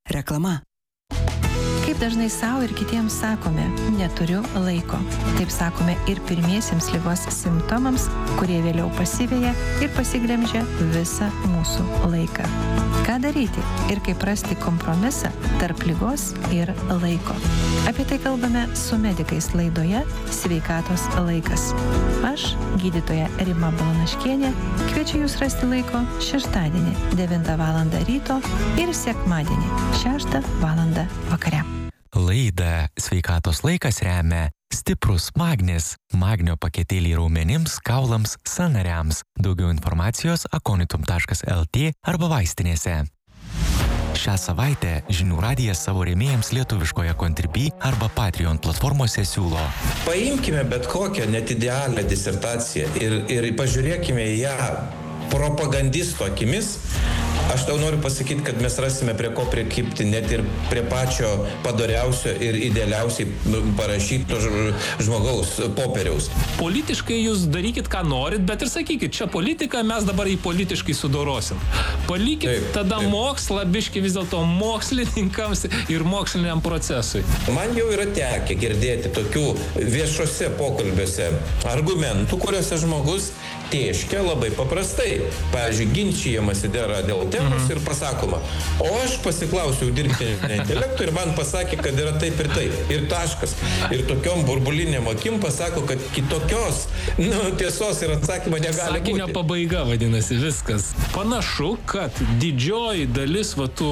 Reklama. Kaip dažnai savo ir kitiems sakome, neturiu laiko. Taip sakome ir pirmiesiems ligos simptomams, kurie vėliau pasiveja ir pasiglemžia visą mūsų laiką. Ką daryti ir kaip rasti kompromisą tarp ligos ir laiko? Apie tai kalbame su medikais laidoje Sveikatos laikas. Aš, gydytoja Rima Balanaškienė, kviečiu jūs rasti laiko šeštadienį 9 val. Ryto ir sekmadienį 6 val. Vakare. Laidą Sveikatos laikas remia stiprus magnis, magnio paketėliai raumenims, kaulams, sąnariams. Daugiau informacijos akonitum.lt arba vaistinėse. Šią savaitę Žinių radijas savo rėmėjams lietuviškoje Contribui arba Patreon platformose siūlo. Paimkime bet kokią net idealią disertaciją ir pažiūrėkime į ją propagandisto akimis. Aš tau noriu pasakyti, kad mes rasime prie ko prikibti net ir prie pačio padoriausio ir idealiausiai parašyto žmogaus popieriaus. Politiškai jūs darykit, ką norit, bet ir sakykit, čia politika, mes dabar jį politiškai sudorosim. Palikit tada mokslą, biški vis dėlto mokslininkams ir moksliniam procesui. Man jau yra tekę girdėti tokių viešose pokalbiuose argumentų, kuriuose žmogus tėškia labai paprastai. Pavyzdžiui, ginčijamasi dėl temos ir pasakoma, o aš pasiklausiau dirbtinio intelekto ir man pasakė, kad yra taip ir taip. Ir taškas. Ir tokiom burbulinėm akim pasako, kad kitokios tiesos ir atsakymo negali būti. Sakinio pabaiga vadinasi viskas. Panašu, kad didžioji dalis tų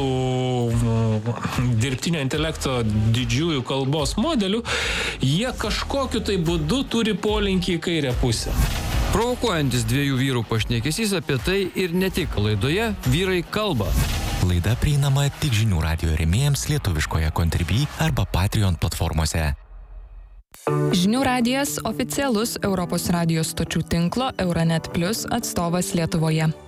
dirbtinio intelekto didžiųjų kalbos modelių, jie kažkokiu tai būdu turi polinkį į kairę pusę. Provokuojantis dviejų vyrų pašnekesys apie tai ir ne tik laidoje Vyrai kalba. Laida prieinama tik Žinių radijo rėmėjams lietuviškoje Contribui arba Patreon platformose. Žinių radijas oficialus Europos radijos stočių tinklo Euronet Plus atstovas Lietuvoje.